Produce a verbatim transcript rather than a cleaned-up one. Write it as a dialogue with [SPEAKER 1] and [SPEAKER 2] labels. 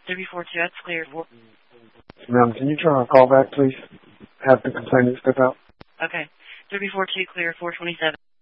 [SPEAKER 1] three four two, that's clear.
[SPEAKER 2] Ma'am, can you try a call back, please? Have the complainant step out.
[SPEAKER 1] Okay. three four two, clear, four twenty-seven.